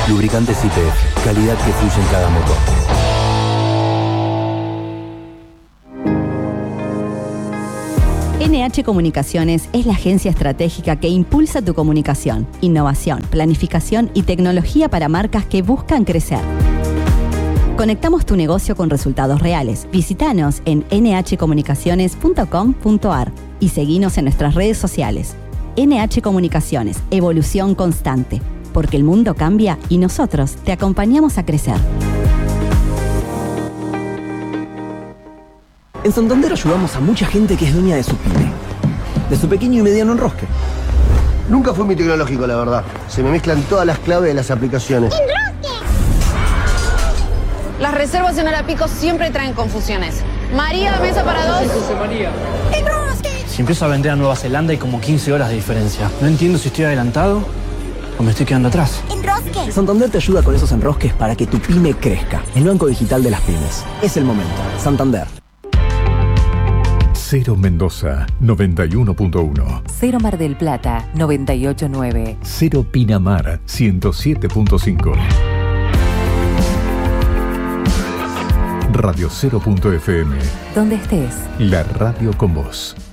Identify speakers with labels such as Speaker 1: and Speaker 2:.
Speaker 1: Lubricantes YPF, calidad que fluye en cada motor.
Speaker 2: NH Comunicaciones es la agencia estratégica que impulsa tu comunicación, innovación, planificación y tecnología para marcas que buscan crecer. Conectamos tu negocio con resultados reales. Visítanos en nhcomunicaciones.com.ar y seguinos en nuestras redes sociales. NH Comunicaciones, evolución constante, porque el mundo cambia y nosotros te acompañamos a crecer.
Speaker 3: En Santander ayudamos a mucha gente que es dueña de su pyme, de su pequeño y mediano enrosque.
Speaker 4: Nunca fui muy tecnológico, la verdad. Se me mezclan todas las claves de las aplicaciones.
Speaker 5: Las reservas en hora pico siempre traen confusiones. María, mesa para dos.
Speaker 6: José María. Si empiezo a vender a Nueva Zelanda hay como 15 horas de diferencia. No entiendo si estoy adelantado o me estoy quedando atrás.
Speaker 7: ¡Enrosque!
Speaker 3: Santander te ayuda con esos enrosques para que tu pyme crezca. El banco digital de las pymes. Es el momento. Santander.
Speaker 8: Cero Mendoza, 91.1.
Speaker 9: Cero Mar del Plata, 98.9.
Speaker 8: Cero Pinamar, 107.5. Radio 0.fm.
Speaker 9: Donde estés.
Speaker 8: La radio con vos.